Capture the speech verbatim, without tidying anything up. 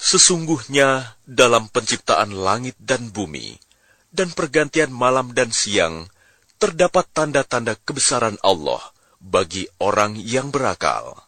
Sesungguhnya dalam penciptaan langit dan bumi, dan pergantian malam dan siang, terdapat tanda-tanda kebesaran Allah bagi orang yang berakal.